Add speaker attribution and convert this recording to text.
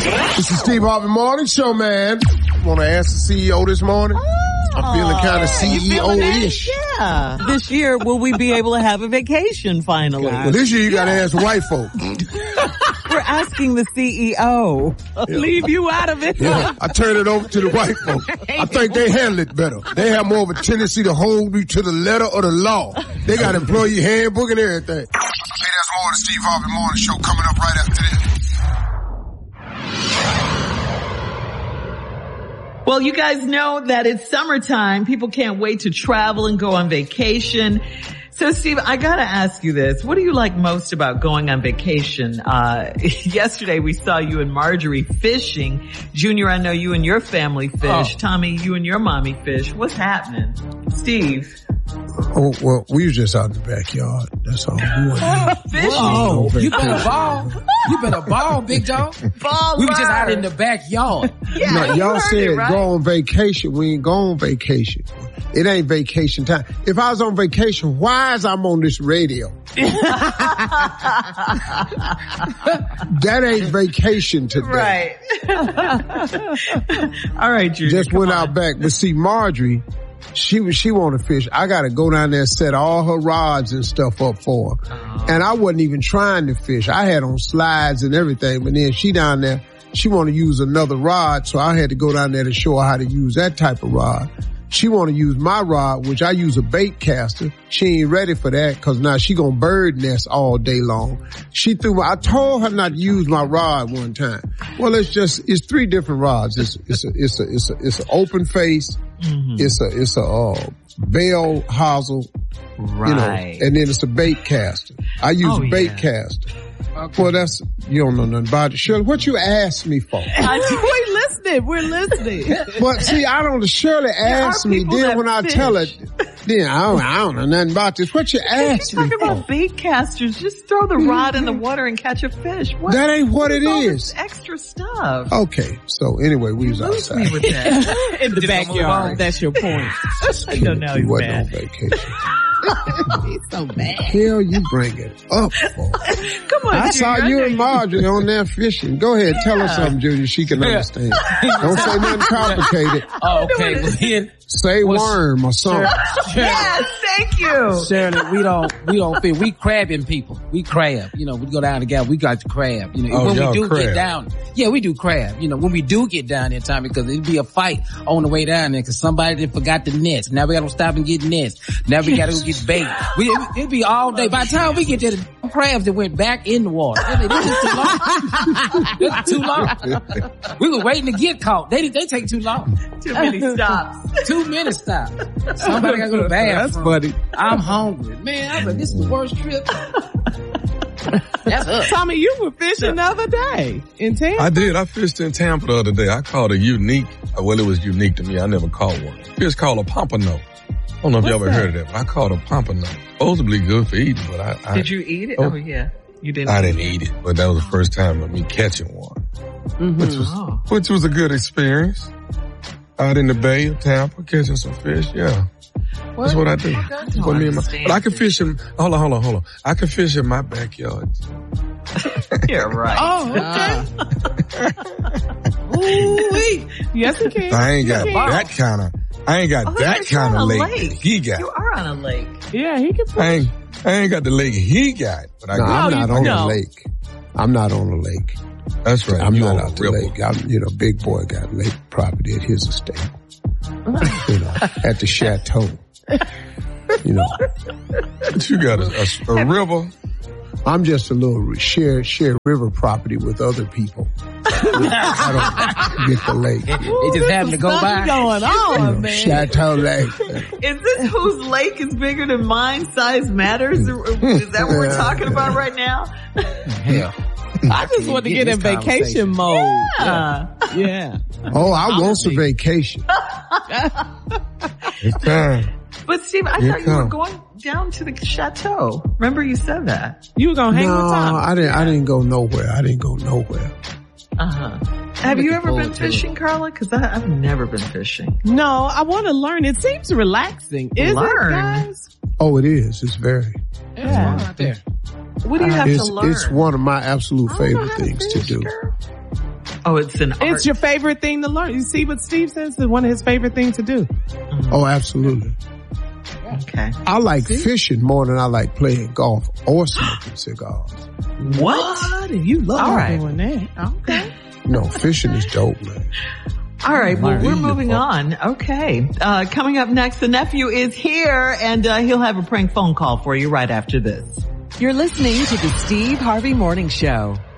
Speaker 1: This is Steve Harvey Morning Show, man. Want to ask the CEO this morning? I'm feeling kind of CEO-ish.
Speaker 2: Yeah. This year, will we be able to have a vacation finally?
Speaker 1: Well, this year you got to ask white folk.
Speaker 2: We're asking the CEO. Yeah. Leave you out of it.
Speaker 1: Yeah, I turn it over to the white folk. I think they handle it better. They have more of a tendency to hold you to the letter of the law. They got employee handbook and everything. Hey, that's more of the Steve Harvey Morning Show coming up right after this.
Speaker 3: Well, you guys know that it's summertime. People can't wait to travel and go on vacation. So, Steve, I gotta ask you this. What do you like most about going on vacation? Yesterday we saw you and Marjorie fishing. Junior, I know you and your family fish. Tommy, you and your mommy fish. What's happening? Steve?
Speaker 1: Oh, well, we were just out in the backyard. That's all.
Speaker 3: Fishing?
Speaker 4: Whoa, you better ball. You better ball, big dog.
Speaker 3: Ball.
Speaker 4: We were just out in the backyard.
Speaker 3: Yeah,
Speaker 1: no, y'all said
Speaker 3: it, right?
Speaker 1: Go on vacation. We ain't go on vacation. It ain't vacation time. If I was on vacation, why is I'm on this radio? That ain't vacation today.
Speaker 3: Right. All right, Junior.
Speaker 1: Just went out back. But see, Marjorie, she want to fish. I got to go down there and set all her rods and stuff up for her. And I wasn't even trying to fish. I had on slides and everything. But then she down there, she want to use another rod. So I had to go down there to show her how to use that type of rod. She want to use my rod, which I use a bait caster. She ain't ready for that because now she gonna bird nest all day long. I told her not to use my rod one time. Well, it's three different rods. It's an open face. Mm-hmm. It's a bell hosel.
Speaker 3: Right.
Speaker 1: And then it's a bait caster. I use a bait caster. Okay. Well, you don't know nothing about it. Shirley, what you asked me for?
Speaker 2: We're listening.
Speaker 1: But see, Shirley asked me, then when I tell her, then I don't know nothing about this. What you asked me for?
Speaker 3: Talking about bait casters, just throw the rod in the water and catch a fish.
Speaker 1: That ain't what it is.
Speaker 3: Extra stuff.
Speaker 1: Okay, so anyway, we was outside.
Speaker 3: Me with that.
Speaker 2: In the backyard. That's your point.
Speaker 3: I don't know.
Speaker 1: He wasn't on vacation.
Speaker 2: He's so bad.
Speaker 1: Hell, you bring it up for.
Speaker 3: Come on,
Speaker 1: I saw you and Marjorie on there fishing. Go ahead, tell her something, Junior. She can understand. Don't say nothing complicated.
Speaker 4: Okay, well then.
Speaker 1: Say worm or something.
Speaker 3: Yes, thank you.
Speaker 4: Shirley, we don't fit. We crabbing people. We crab. We go down together. We got the crab. When we do get down. Yeah, we do crab. When we do get down there, Tommy, because it'd be a fight on the way down there because somebody forgot the nets. Now we gotta stop and get nets. Now we gotta go get bait. It'd be all day. By the time we get to the crabs that went back in the water. This is too long. We were waiting to get caught. They take too long.
Speaker 3: Too many stops.
Speaker 4: 2 minutes stop. Somebody gotta go to the bathroom.
Speaker 1: That's funny.
Speaker 4: I'm hungry. Man, I was like, this is the worst trip. That's us.
Speaker 2: Tommy, you were fishing the other day in Tampa.
Speaker 5: I did. I fished in Tampa the other day. I caught a unique, well, it was unique to me. I never caught one. Fish called a pompano. I don't know if you ever heard of that, but I caught a pompano. Supposedly good for eating, but I
Speaker 3: Did you eat it? Oh yeah. You didn't.
Speaker 5: I didn't eat it, but that was the first time of me catching one.
Speaker 3: Mm-hmm.
Speaker 5: Which was a good experience. Out in the Bay of Tampa, catching some fish, yeah. That's what I do. But I can fish in, hold on. I can fish in my backyard.
Speaker 3: Yeah, right.
Speaker 2: Oh, okay. Ooh-wee. Yes, you can.
Speaker 5: I ain't got that kind of lake he got.
Speaker 3: You are on a lake.
Speaker 2: Yeah, he can fish.
Speaker 5: I ain't got the lake he got, but I got.
Speaker 1: I'm not on the lake. I'm not on the lake.
Speaker 5: That's right.
Speaker 1: I'm not out the lake. Big boy got lake property at his estate. At the chateau.
Speaker 5: But you got a river.
Speaker 1: I'm just a little share river property with other people. I don't get the lake.
Speaker 4: They just happen to go by.
Speaker 2: Going on, man.
Speaker 1: Chateau Lake.
Speaker 3: Is this whose lake is bigger than mine? Size matters? Is that what we're talking about right now?
Speaker 4: Hell.
Speaker 2: I just want to get in vacation mode. Yeah.
Speaker 1: Oh, I want some vacation.
Speaker 5: It's time.
Speaker 3: But Steve, I thought you were going down to the chateau. Remember you said that.
Speaker 2: You were going to hang with Tom.
Speaker 1: No, I didn't go nowhere.
Speaker 3: Uh-huh. Have you ever been fishing, Carla? Because I've never been fishing.
Speaker 2: No, I want to learn. It seems relaxing. Is it, guys?
Speaker 1: Oh, it is. It's very.
Speaker 2: Yeah.
Speaker 4: Out there.
Speaker 3: What do you have to learn?
Speaker 1: It's one of my absolute favorite things to do.
Speaker 3: Oh, it's an art.
Speaker 2: It's your favorite thing to learn. You see what Steve says? It's one of his favorite things to do.
Speaker 1: Oh, absolutely.
Speaker 3: Okay.
Speaker 1: I like fishing more than I like playing golf or smoking cigars.
Speaker 3: What?
Speaker 2: You love doing that. Okay.
Speaker 1: No, fishing is dope, man.
Speaker 3: All right, well, we're moving on. Okay. Coming up next, the nephew is here, and he'll have a prank phone call for you right after this.
Speaker 6: You're listening to the Steve Harvey Morning Show.